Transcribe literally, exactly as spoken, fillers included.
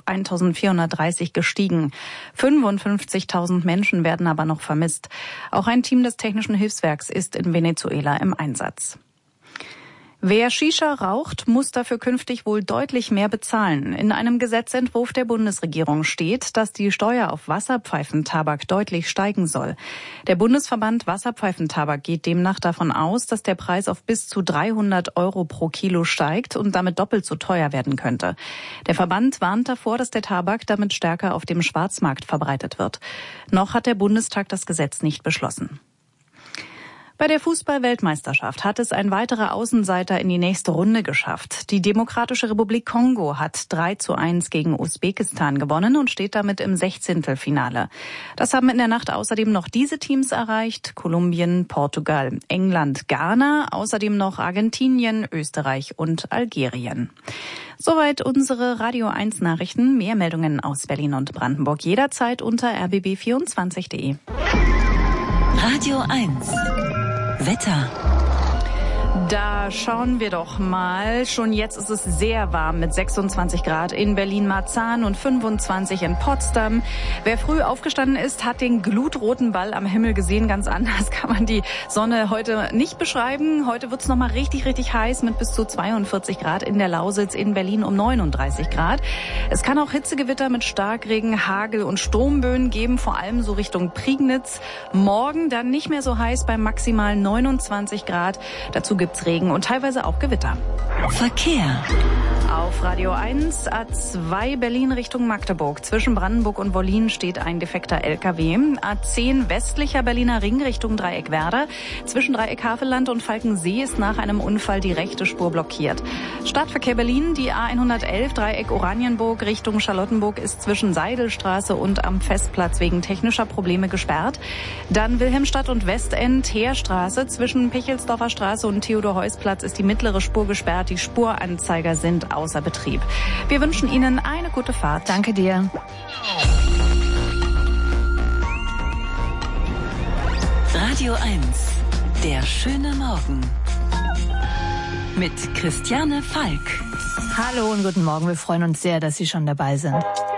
eintausendvierhundertdreißig gestiegen. fünfundfünfzigtausend Menschen werden aber noch vermisst. Auch ein Team des Technischen Hilfswerks ist in Venezuela im Einsatz. Wer Shisha raucht, muss dafür künftig wohl deutlich mehr bezahlen. In einem Gesetzentwurf der Bundesregierung steht, dass die Steuer auf Wasserpfeifentabak deutlich steigen soll. Der Bundesverband Wasserpfeifentabak geht demnach davon aus, dass der Preis auf bis zu dreihundert Euro pro Kilo steigt und damit doppelt so teuer werden könnte. Der Verband warnt davor, dass der Tabak damit stärker auf dem Schwarzmarkt verbreitet wird. Noch hat der Bundestag das Gesetz nicht beschlossen. Bei der Fußball-Weltmeisterschaft hat es ein weiterer Außenseiter in die nächste Runde geschafft. Die Demokratische Republik Kongo hat drei zu eins gegen Usbekistan gewonnen und steht damit im Sechzehntelfinale. Das haben in der Nacht außerdem noch diese Teams erreicht: Kolumbien, Portugal, England, Ghana, außerdem noch Argentinien, Österreich und Algerien. Soweit unsere Radio eins Nachrichten. Mehr Meldungen aus Berlin und Brandenburg jederzeit unter r b b vierundzwanzig punkt de. Radio eins Wetter. Da schauen wir doch mal. Schon jetzt ist es sehr warm mit sechsundzwanzig Grad in Berlin-Marzahn und fünfundzwanzig in Potsdam. Wer früh aufgestanden ist, hat den glutroten Ball am Himmel gesehen. Ganz anders kann man die Sonne heute nicht beschreiben. Heute wird es nochmal richtig, richtig heiß mit bis zu zweiundvierzig Grad in der Lausitz, in Berlin um neununddreißig Grad. Es kann auch Hitzegewitter mit Starkregen, Hagel und Sturmböen geben, vor allem so Richtung Prignitz. Morgen dann nicht mehr so heiß bei maximal neunundzwanzig Grad. Dazu gibt's Regen und teilweise auch Gewitter. Verkehr. Auf Radio eins, A zwei Berlin Richtung Magdeburg. Zwischen Brandenburg und Wollin steht ein defekter L K W. A zehn westlicher Berliner Ring Richtung Dreieck Werder. Zwischen Dreieck Havelland und Falkensee ist nach einem Unfall die rechte Spur blockiert. Stadtverkehr Berlin, die A hundertelf Dreieck Oranienburg Richtung Charlottenburg ist zwischen Seidelstraße und am Festplatz wegen technischer Probleme gesperrt. Dann Wilhelmstadt und Westend Heerstraße zwischen Pichelsdorfer Straße und Theodor-Heuss-Platz ist die mittlere Spur gesperrt. Die Spuranzeiger sind außer Betrieb. Wir wünschen Ihnen eine gute Fahrt. Danke dir. Radio eins, der schöne Morgen. Mit Christiane Falk. Hallo und guten Morgen. Wir freuen uns sehr, dass Sie schon dabei sind.